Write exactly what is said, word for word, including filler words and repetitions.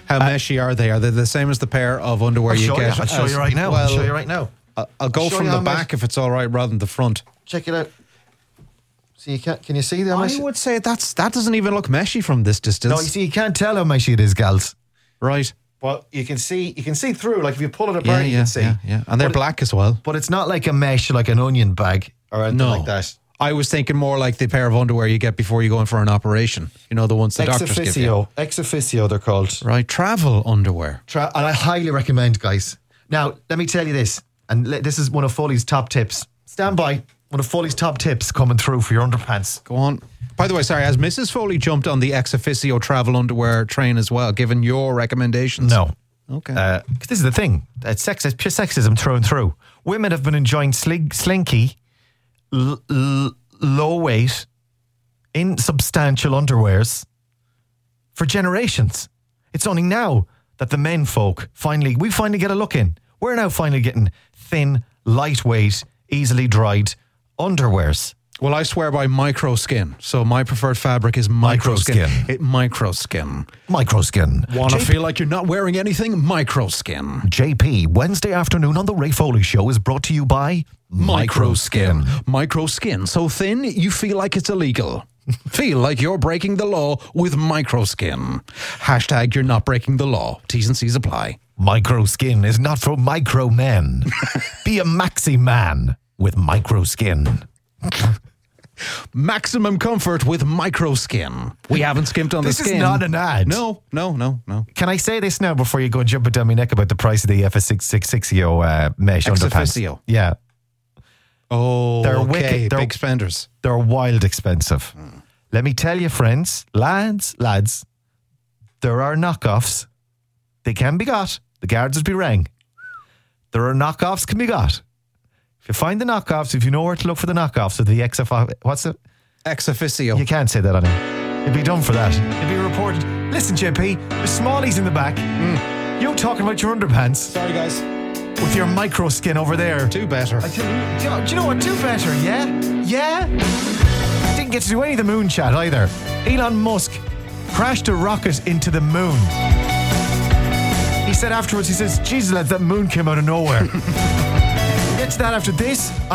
How meshy are they? Are they the same as the pair of underwear I'll you show get? you. I'll show as- you right now. Well, I'll show you right now. I'll, I'll go I'll show from you the how back mesh- if it's all right, rather than the front. Check it out. See, you can can you see that? I would say that's that doesn't even look meshy from this distance. No, you see, you can't tell how meshy it is, gals. Right? But you can see, you can see through. Like if you pull it apart, Yeah, you yeah, can see. yeah, yeah. And they're But it- black as well. But it's not like a mesh, like an onion bag or anything No, like that. I was thinking more like the pair of underwear you get before you go in for an operation. You know, the ones the Ex doctors give you. officio, ex officio, they're called. Right, travel underwear. Tra- and I highly recommend, guys. Now, let me tell you this, and le- this is one of Foley's top tips. Stand by. One of Foley's top tips coming through for your underpants. Go on. By the way, sorry, has Missus Foley jumped on the ex officio travel underwear train as well, given your recommendations? No. Okay. Uh, 'cause this is the thing. It's sex, it's pure sexism through and through. Women have been enjoying sling, slinky, l- l- low weight, insubstantial underwears for generations. It's only now that the men folk finally, we finally get a look in. We're now finally getting thin, lightweight, easily dried underwears. Well, I swear by micro skin. So my preferred fabric is micro skin. Microskin. It micro skin. Microskin. Want to J- feel like you're not wearing anything? Micro skin. J P, Wednesday afternoon on the Ray Foley Show is brought to you by Microskin. Micro skin. So thin, you feel like it's illegal. Feel like you're breaking the law with micro skin. Hashtag you're not breaking the law. T's and C's apply. Microskin is not for micro men. Be a maxi man with Microskin. Maximum comfort with micro skin. We haven't skimped on This the is skin. not an ad. No, no, no, no. Can I say this now before you go and jump it down my neck about the price of the F S six sixty uh, mesh Ex underpants? officio. Yeah, Oh, They're okay. wicked. They're- Big spenders. they're wild expensive. Let me tell you, friends, lads, lads, there are knockoffs. They can be got. The guards would be rang. There are knockoffs can be got. If you find the knockoffs, if you know where to look for the knockoffs of the X F I, what's it? Ex officio. You can't say that on it. You'd be done for that. You'd be reported. Listen, J P, there's smallies in the back. Mm. You talking about your underpants Sorry, guys. with your micro skin over there. Do better. I tell you, do you know, do you know what? Do better, yeah? Yeah? Didn't get to do any of the moon chat either. Elon Musk crashed a rocket into the moon. He said afterwards, he says, Jesus, lads, that moon came out of nowhere. We'll get to that after this.